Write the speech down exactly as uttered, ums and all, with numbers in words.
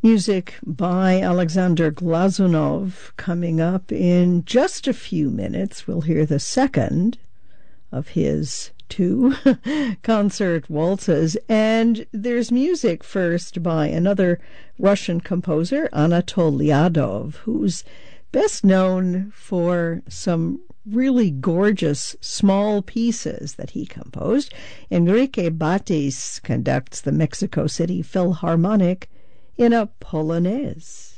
Music by Alexander Glazunov. Coming up in just a few minutes, we'll hear the second of his two concert waltzes. And there's music first by another Russian composer, Anatol Lyadov, who's best known for some really gorgeous small pieces that he composed. Enrique Batis conducts the Mexico City Philharmonic in a Polonaise.